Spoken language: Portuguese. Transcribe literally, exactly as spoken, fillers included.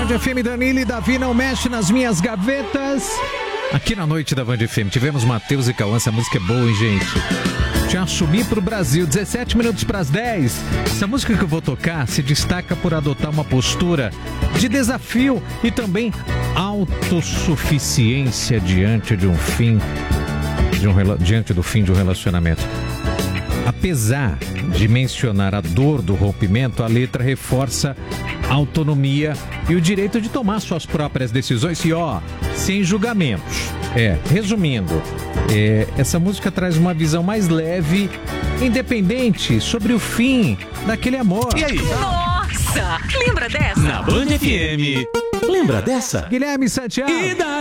Band F M, Danilo e Davi, não mexe nas minhas gavetas. Aqui na noite da Band F M tivemos Matheus e Cauã, essa música é boa, hein, gente? Te assumir pro Brasil, dezessete minutos para as dez. Essa música que eu vou tocar se destaca por adotar uma postura de desafio e também autossuficiência diante de um fim, de um, diante do fim de um relacionamento. Apesar de mencionar a dor do rompimento, a letra reforça a autonomia e o direito de tomar suas próprias decisões e, ó, sem julgamentos. É, resumindo, é, essa música traz uma visão mais leve, independente, sobre o fim daquele amor. E aí? Nossa! Lembra dessa? Na Band F M. Lembra dessa? Guilherme Santiago. E da